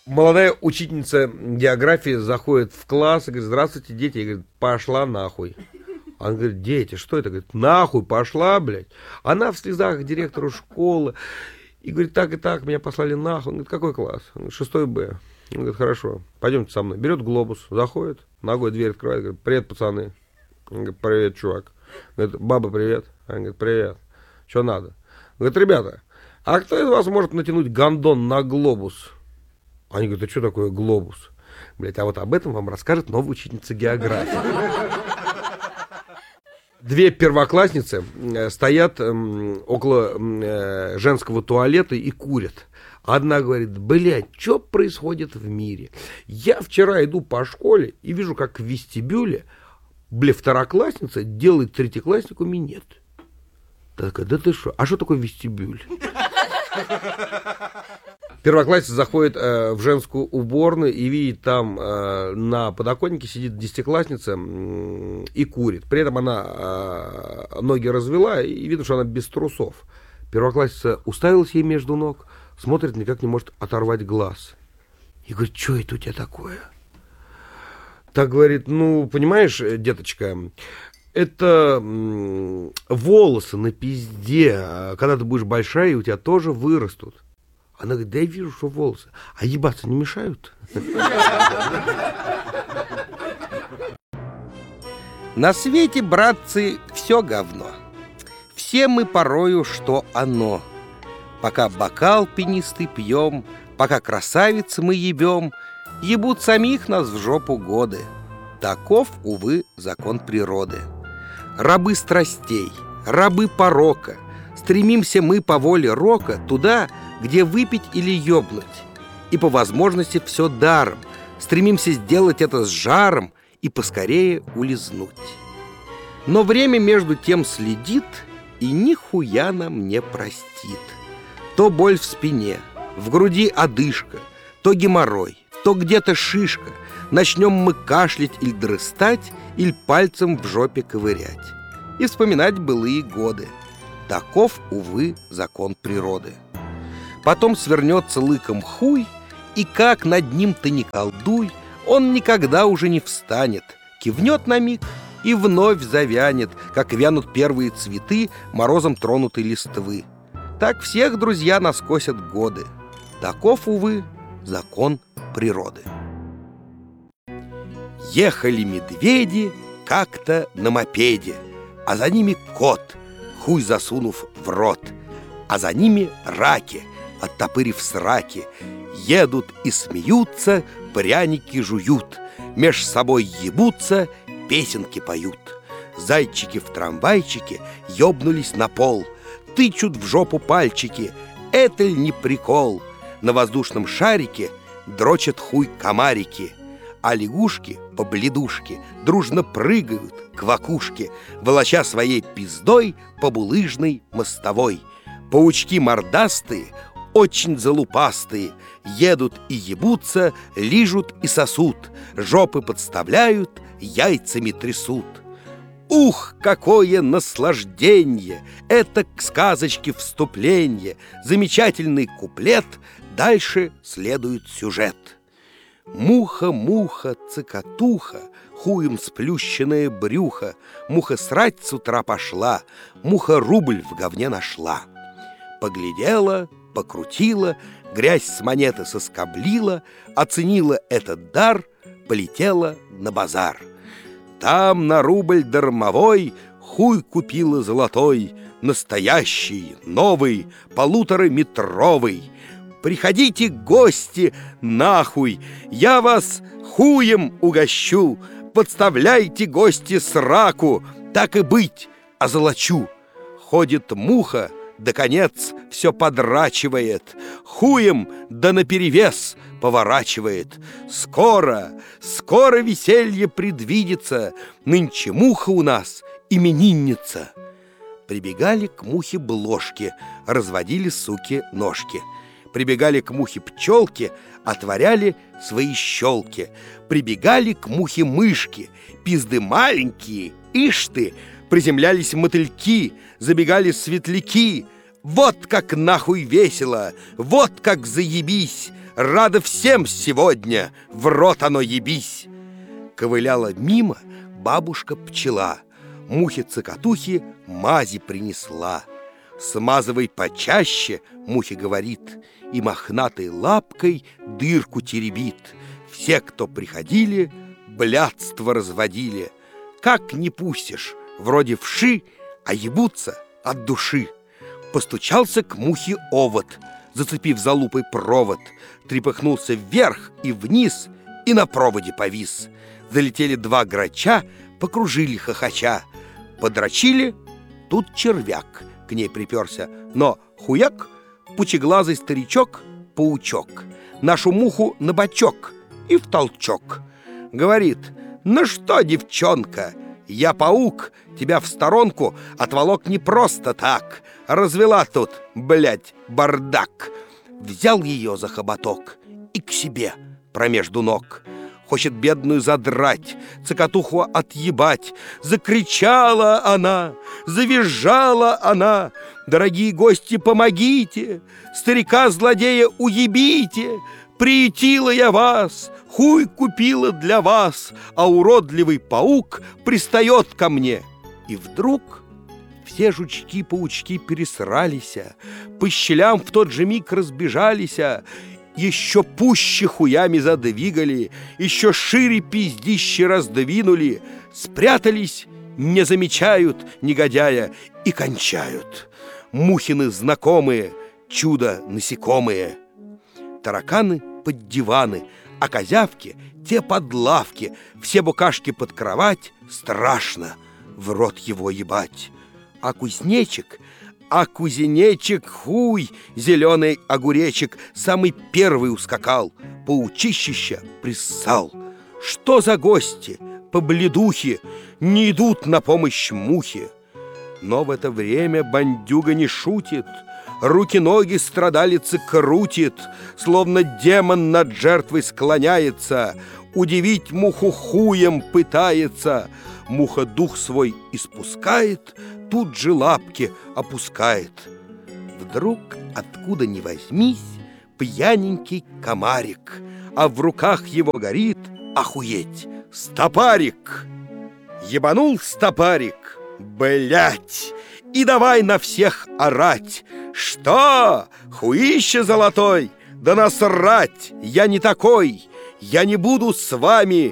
Молодая учительница географии заходит в класс и говорит: здравствуйте, дети. И говорит: пошла нахуй. Она говорит: дети, что это? Говорит: нахуй пошла, блядь. Она в слезах к директору школы. И говорит: так и так, меня послали нахуй. Он говорит: какой класс? Он говорит: 6Б. Он говорит: хорошо, пойдемте со мной. Берет глобус, заходит, ногой дверь открывает, говорит: привет, пацаны. Он говорит: привет, чувак. Говорит: баба, привет. Он говорит: привет. Что надо? Он говорит: ребята, а кто из вас может натянуть гондон на глобус? Они говорят: а что такое глобус? Блять, а вот об этом вам расскажет новая учительница географии. Две первоклассницы стоят около женского туалета и курят. Одна говорит: блядь, что происходит в мире? Я вчера иду по школе и вижу, как в вестибюле, второклассница делает третьекласснику минет. Такая: да ты что? А что такое вестибюль? Первоклассница заходит в женскую уборную и видит, там на подоконнике сидит десятиклассница и курит. При этом она ноги развела, и видно, что она без трусов. Первоклассница уставилась ей между ног, смотрит, никак не может оторвать глаз. И говорит: что это у тебя такое? Так говорит: ну, понимаешь, деточка, это волосы на пизде. Когда ты будешь большая, и у тебя тоже вырастут. Она говорит: да я вижу, что волосы. А ебаться не мешают? На свете, братцы, все говно. Все мы порою, что оно. Пока бокал пенистый пьем, пока красавиц мы ебем, ебут самих нас в жопу годы. Таков, увы, закон природы. Рабы страстей, рабы порока. Стремимся мы по воле рока туда, где выпить или ёбнуть. И по возможности все даром. Стремимся сделать это с жаром и поскорее улизнуть. Но время между тем следит и нихуя нам не простит. То боль в спине, в груди одышка, то геморрой, то где-то шишка. Начнем мы кашлять или дрыстать, или пальцем в жопе ковырять. И вспоминать былые годы. Таков, увы, закон природы. Потом свернется лыком хуй, и как над ним ты не колдуй, он никогда уже не встанет, кивнет на миг и вновь завянет, как вянут первые цветы морозом тронутой листвы. Так всех, друзья, нас косят годы. Таков, увы, закон природы. Ехали медведи как-то на мопеде, а за ними кот, хуй засунув в рот, а за ними раки, оттопырив сраки, едут и смеются, пряники жуют, меж собой ебутся, песенки поют. Зайчики в трамвайчике ёбнулись на пол, тычут в жопу пальчики. Это ли не прикол? На воздушном шарике дрочат хуй комарики, а лягушки по бледушке дружно прыгают к вакушке, волоча своей пиздой по булыжной мостовой. Паучки мордастые, очень залупастые, едут и ебутся, лижут и сосут, жопы подставляют, яйцами трясут. Ух, какое наслаждение! Это к сказочке вступление, замечательный куплет, дальше следует сюжет. Муха, муха, цикатуха, хуем сплющенное брюхо, муха срать с утра пошла, муха рубль в говне нашла. Поглядела, покрутила, грязь с монеты соскоблила, оценила этот дар, полетела на базар. Там на рубль дармовой хуй купила золотой, настоящий, новый, 1,5-метровый. Приходите, гости, нахуй, я вас хуем угощу. Подставляйте, гости, сраку, так и быть, озолочу. Ходит муха, да конец все подрачивает, хуем да наперевес поворачивает. Скоро, скоро веселье предвидится, нынче муха у нас именинница. Прибегали к мухе блошки, разводили суки ножки. Прибегали к мухе пчелки, отворяли свои щелки. Прибегали к мухе мышки, пизды маленькие, ишь ты, приземлялись мотыльки, забегали светляки. Вот как нахуй весело, вот как заебись! Рада всем сегодня, в рот оно ебись. Ковыляла мимо бабушка-пчела, мухе-цокотухе мази принесла. Смазывай почаще, мухе говорит, и мохнатой лапкой дырку теребит. Все, кто приходили, блядство разводили. Как не пустишь, вроде вши, а ебутся от души. Постучался к мухе овод, зацепив за лупой провод, трепыхнулся вверх и вниз, и на проводе повис. Залетели два грача, покружили хохоча. Подрочили, тут червяк к ней приперся, но хуяк, пучеглазый старичок, паучок, нашу муху на бочок и в толчок. Говорит: ну что, девчонка, я паук, тебя в сторонку отволок не просто так. Развела тут, блядь, бардак. Взял ее за хоботок и к себе промежду ног. Хочет бедную задрать, цокотуху отъебать. Закричала она, завизжала она: дорогие гости, помогите, старика-злодея уебите. Приютила я вас, хуй купила для вас, а уродливый паук пристает ко мне. И вдруг все жучки-паучки пересрались, по щелям в тот же миг разбежались, еще пуще хуями задвигали, еще шире пиздище раздвинули, спрятались, не замечают негодяя и кончают. Мухины знакомые, чудо-насекомые. Тараканы под диваны, а козявки те под лавки, все букашки под кровать, страшно в рот его ебать. А кузнечик, хуй, зеленый огуречек, самый первый ускакал, паучищища приссал. Что за гости, побледухи, не идут на помощь мухе? Но в это время бандюга не шутит, руки-ноги страдалицы крутит, словно демон над жертвой склоняется, удивить муху хуем пытается. Муха дух свой испускает, тут же лапки опускает. Вдруг, откуда ни возьмись, пьяненький комарик, а в руках его горит, охуеть, стопарик. Ебанул стопарик, блять, и давай на всех орать: что, хуище золотой, да насрать, я не такой, я не буду с вами